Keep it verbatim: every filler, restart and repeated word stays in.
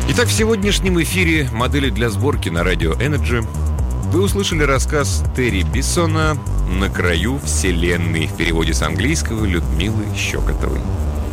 Итак, в сегодняшнем эфире «Модели для сборки» на радио Energy вы услышали рассказ Терри Биссона «На краю вселенной» в переводе с английского Людмилы Щекотовой.